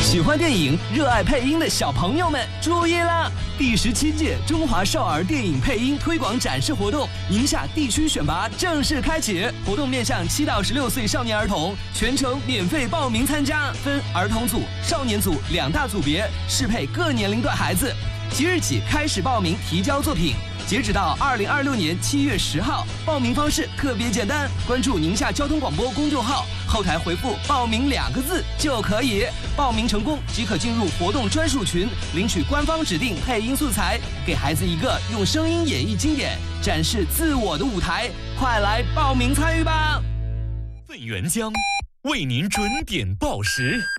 喜欢电影、热爱配音的小朋友们注意啦！第17届中华少儿电影配音推广展示活动宁夏地区选拔正式开启，活动面向7到16岁少年儿童，全程免费报名参加，分儿童组、少年组2大组别，适配各年龄段孩子。即日起开始报名提交作品，截止到2026年7月10号。报名方式特别简单，关注宁夏交通广播公众号，后台回复“报名”2个字就可以。报名成功即可进入活动专属群，领取官方指定配音素材，给孩子一个用声音演绎经典、展示自我的舞台。快来报名参与吧！ 问源江为您准点报时。